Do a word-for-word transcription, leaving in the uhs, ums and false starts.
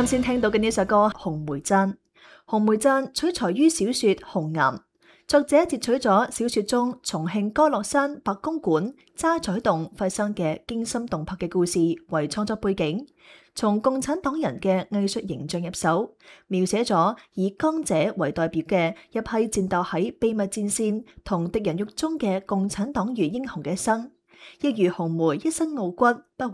啱先聽到嘅呢首歌《紅梅讚》，紅梅讚取材於小說《紅岩》，作者截取咗小說中重慶歌樂山白公館渣滓洞發生嘅驚心動魄嘅故事為創作背景，從共產黨人嘅藝術形象入手，描寫咗以江姐為代表嘅一批戰鬥喺秘密戰線同敵人獄中嘅共產黨員英雄嘅一生，亦如紅梅一身傲骨不